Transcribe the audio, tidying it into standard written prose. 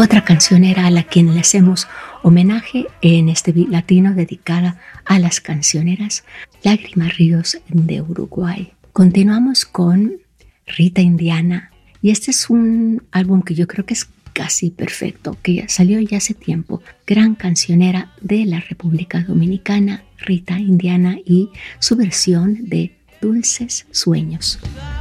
Otra cancionera a la quien le hacemos homenaje en este beat latino dedicada a las cancioneras, Lágrimas Ríos de Uruguay. Continuamos con Rita Indiana, y este es un álbum que yo creo que es casi perfecto, que salió ya hace tiempo. Gran cancionera de la República Dominicana, Rita Indiana, y su versión de Dulces Sueños.